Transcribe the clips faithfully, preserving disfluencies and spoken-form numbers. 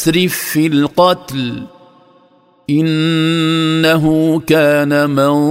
اسرف في القتل إنه كان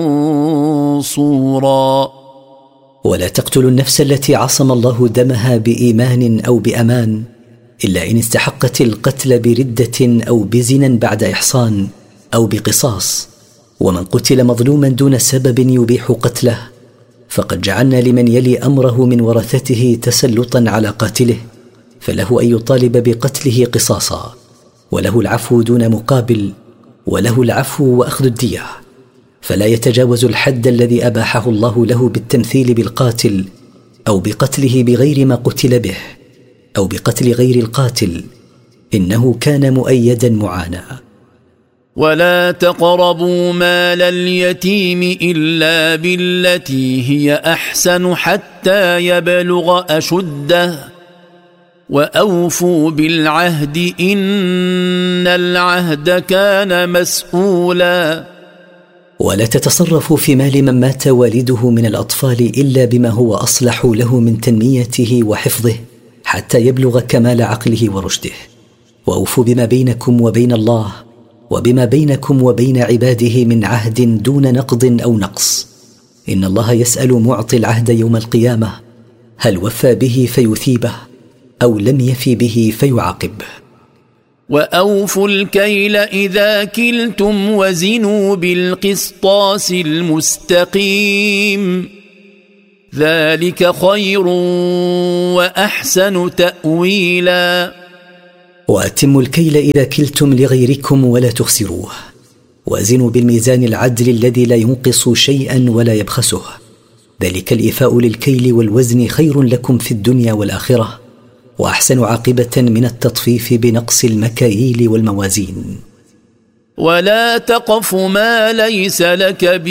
منصورا. ولا تقتلوا النفس التي عصم الله دمها بإيمان أو بأمان إلا إن استحقت القتل بردة أو بزنا بعد إحصان أو بقصاص. ومن قتل مظلوما دون سبب يبيح قتله فقد جعلنا لمن يلي أمره من ورثته تسلطا على قاتله، فله أن يطالب بقتله قصاصا، وله العفو دون مقابل، وله العفو وأخذ الدية، فلا يتجاوز الحد الذي أباحه الله له بالتمثيل بالقاتل أو بقتله بغير ما قتل به أو بقتل غير القاتل، إنه كان مؤيدا معانا. ولا تقربوا مال اليتيم إلا بالتي هي أحسن حتى يبلغ أشده وأوفوا بالعهد إن العهد كان مسؤولا. ولا تتصرفوا في مال من مات والده من الأطفال إلا بما هو أصلح له من تنميته وحفظه حتى يبلغ كمال عقله ورشده. وأوفوا بما بينكم وبين الله وبما بينكم وبين عباده من عهد دون نقض أو نقص. إن الله يسأل معطي العهد يوم القيامة هل وفى به فيثيبه أو لم يفي به فيعاقبه. وأوفوا الكيل إذا كلتم وزنوا بالقسطاس المستقيم ذلك خير وأحسن تأويلا. وأتموا الكيل إذا كلتم لغيركم ولا تخسروه، وازنوا بالميزان العدل الذي لا ينقص شيئا ولا يبخسه، ذلك الإيفاء للكيل والوزن خير لكم في الدنيا والآخرة، وأحسن عاقبة من التطفيف بنقص المكاييل والموازين. ولا تقف ما ليس لك به